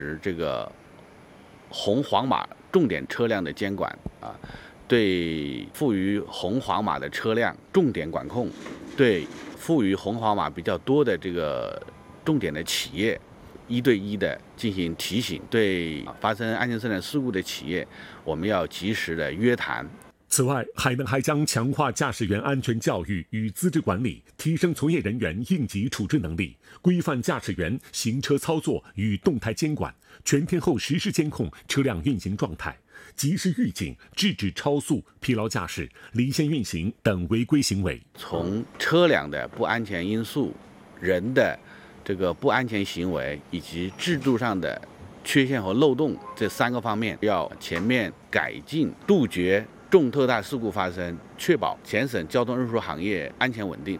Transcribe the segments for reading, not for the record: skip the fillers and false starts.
这个红黄码重点车辆的监管啊，对赋予红黄码的车辆重点管控，对赋予红黄码比较多的这个重点的企业，一对一的进行提醒，对发生安全生产事故的企业，我们要及时的约谈。 此外，海能还将强化驾驶员安全教育与资质管理，提升从业人员应急处置能力，规范驾驶员行车操作与动态监管，全天候实时监控车辆运行状态，及时预警制止超速、疲劳驾驶、离线运行等违规行为。 从车辆的不安全因素、人的这个不安全行为以及制度上的缺陷和漏洞这3个方面，要全面改进，杜绝重特大事故发生，确保全省交通运输行业安全稳定。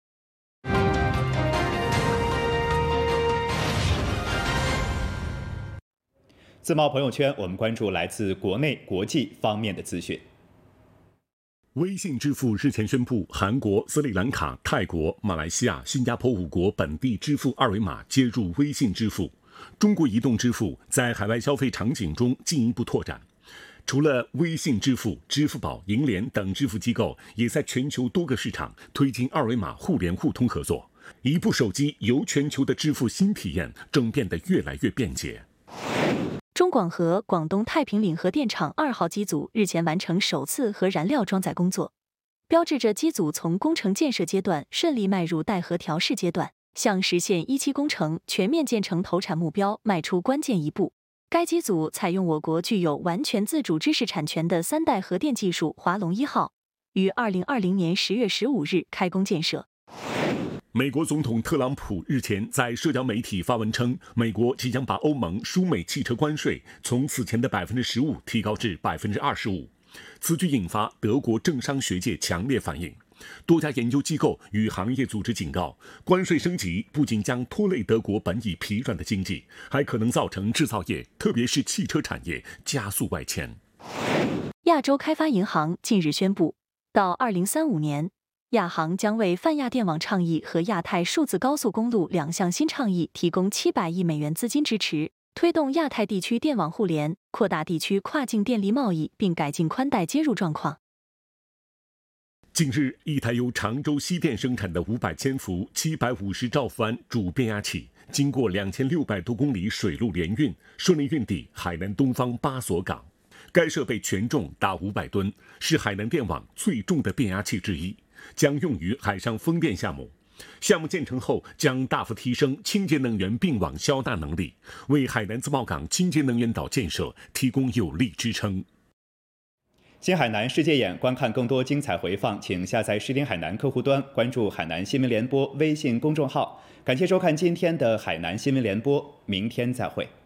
自贸朋友圈，我们关注来自国内、国际方面的资讯。 微信支付日前宣布，韩国、斯里兰卡、泰国、马来西亚、新加坡5国本地支付二维码接入微信支付。中国移动支付在海外消费场景中进一步拓展。除了微信支付、支付宝、银联等支付机构，也在全球多个市场推进二维码互联互通合作。一部手机由全球的支付新体验正变得越来越便捷。 中广核广东太平岭核电厂2号机组日前完成首次核燃料装载工作，标志着机组从工程建设阶段顺利迈入待核调试阶段，向实现1期工程全面建成投产目标迈出关键一步。该机组采用我国具有完全自主知识产权的3代核电技术华龙1号，于2020年10月15日开工建设。 美国总统特朗普日前在社交媒体发文称，美国即将把欧盟输美汽车关税从此前的15%提高至25%。此举引发德国政商学界强烈反应。多家研究机构与行业组织警告，关税升级不仅将拖累德国本已疲软的经济，还可能造成制造业，特别是汽车产业加速外迁。 亚洲开发银行近日宣布，到2035年，亚行将为泛亚电网倡议和亚太数字高速公路2项新倡议提供700亿美元资金支持，推动亚太地区电网互联，扩大地区跨境电力贸易，并改进宽带接入状况。 近日，一台由常州西电生产的500千伏、750兆伏安主变压器，经过2600多公里水路联运，顺利运抵海南东方8所港。该设备全重达500吨，是海南电网最重的变压器之一，将用于海上风电项目。项目建成后，将大幅提升清洁能源并网消纳能力，为海南自贸港清洁能源岛建设提供有力支撑。 新海南世界眼，观看更多精彩回放，请下载视听海南客户端，关注海南新闻联播微信公众号。感谢收看今天的海南新闻联播，明天再会。